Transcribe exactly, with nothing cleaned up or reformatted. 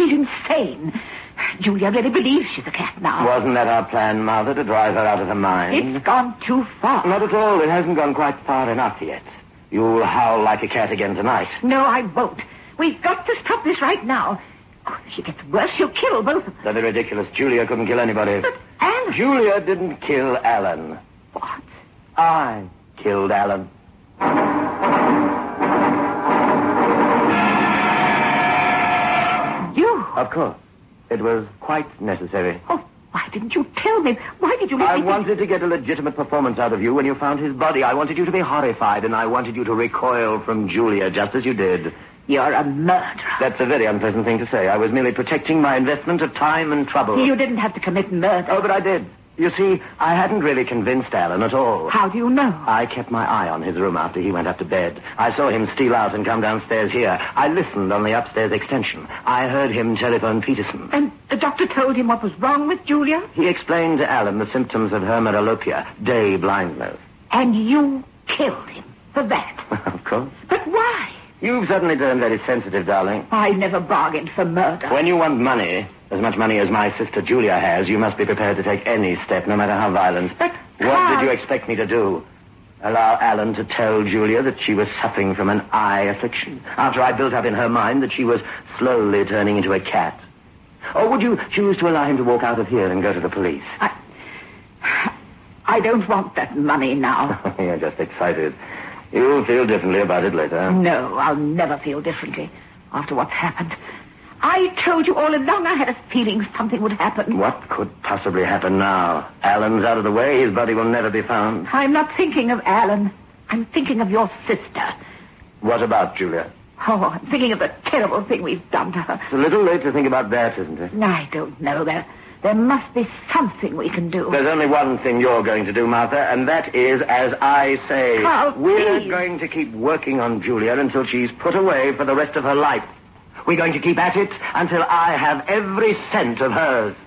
She's insane. Julia really believes she's a cat now. Wasn't that our plan, Martha, to drive her out of her mind? It's gone too far. Not at all. It hasn't gone quite far enough yet. You'll howl like a cat again tonight. No, I won't. We've got to stop this right now. Oh, if she gets worse, she'll kill both of them. That'd be ridiculous. Julia couldn't kill anybody. But Alan... Julia didn't kill Alan. What? I killed Alan. You? Of course. It was quite necessary. Oh, why didn't you tell me? Why did you let I me... wanted to get a legitimate performance out of you when you found his body. I wanted you to be horrified, and I wanted you to recoil from Julia, just as you did. You're a murderer. That's a very unpleasant thing to say. I was merely protecting my investment of time and trouble. You didn't have to commit murder. Oh, but I did. You see, I hadn't really convinced Alan at all. How do you know? I kept my eye on his room after he went up to bed. I saw him steal out and come downstairs here. I listened on the upstairs extension. I heard him telephone Peterson. And the doctor told him what was wrong with Julia? He explained to Alan the symptoms of her melalopia, day blindness. And you killed him for that? Of course. But why? You've suddenly turned very sensitive, darling. I never bargained for murder. When you want money, as much money as my sister Julia has, you must be prepared to take any step, no matter how violent. But what Carl... did you expect me to do? Allow Alan to tell Julia that she was suffering from an eye affliction, after I built up in her mind that she was slowly turning into a cat? Or would you choose to allow him to walk out of here and go to the police? I... I don't want that money now. You're just excited. You'll feel differently about it later. No, I'll never feel differently after what's happened. I told you all along I had a feeling something would happen. What could possibly happen now? Alan's out of the way. His body will never be found. I'm not thinking of Alan. I'm thinking of your sister. What about Julia? Oh, I'm thinking of the terrible thing we've done to her. It's a little late to think about that, isn't it? I don't know. There, there must be something we can do. There's only one thing you're going to do, Martha, and that is, as I say, Carl, we're please. going to keep working on Julia until she's put away for the rest of her life. We're going to keep at it until I have every cent of hers.